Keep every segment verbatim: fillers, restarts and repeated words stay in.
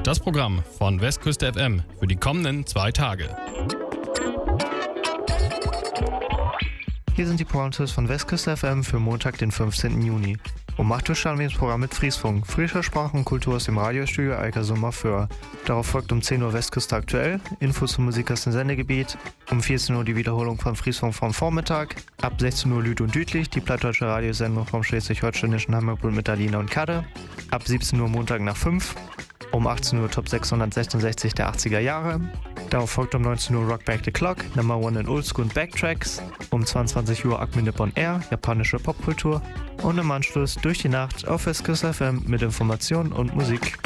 Das Programm von Westküste F M für die kommenden zwei Tage. Hier sind die Programmtipps von Westküste F M für Montag, den fünfzehnten Juni. Um acht Uhr starten wir das Programm mit Friesfunk, frischer Sprache und Kultur aus dem Radiostudio Alkersum auf Föhr. Darauf folgt um zehn Uhr Westküste aktuell, Infos zur Musik aus dem Sendegebiet, um vierzehn Uhr die Wiederholung von Friesfunk vom Vormittag, ab sechzehn Uhr Lüd und Dütlich, die plattdeutsche Radiosendung vom schleswig-holsteinischen Heimatbund mit Alina und Kadde, ab siebzehn Uhr Montag nach fünf, um achtzehn Uhr Top sechshundertsechsundsechzig der achtziger Jahre. Darauf folgt um neunzehn Uhr Rock Back the Clock, Number One in Oldschool und Backtracks, um zweiundzwanzig Uhr Akminde on Air, japanische Popkultur und im Anschluss durch die Nacht auf Westküste F M mit Informationen und Musik.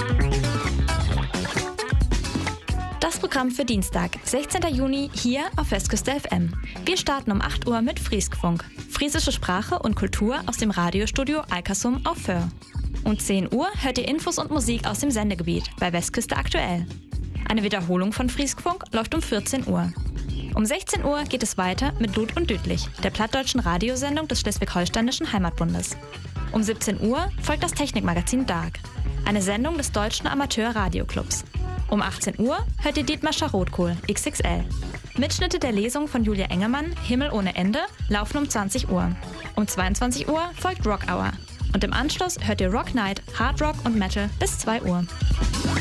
Das Programm für Dienstag, sechzehnten Juni, hier auf Westküste F M. Wir starten um acht Uhr mit Frieskfunk, friesische Sprache und Kultur aus dem Radiostudio Alkersum auf Föhr. Um zehn Uhr hört ihr Infos und Musik aus dem Sendegebiet bei Westküste aktuell. Eine Wiederholung von Frieskfunk läuft um vierzehn Uhr. Um sechzehn Uhr geht es weiter mit Lud und Dütlich, der plattdeutschen Radiosendung des schleswig-holsteinischen Heimatbundes. Um siebzehn Uhr folgt das Technikmagazin Dark, eine Sendung des Deutschen Amateur-Radioclubs. Um achtzehn Uhr hört ihr Dietmar Scharotkohl, X X L. Mitschnitte der Lesung von Julia Engelmann, Himmel ohne Ende, laufen um zwanzig Uhr. Um zweiundzwanzig Uhr folgt Rock Hour. Und im Anschluss hört ihr Rock Night, Hard Rock und Metal bis zwei Uhr.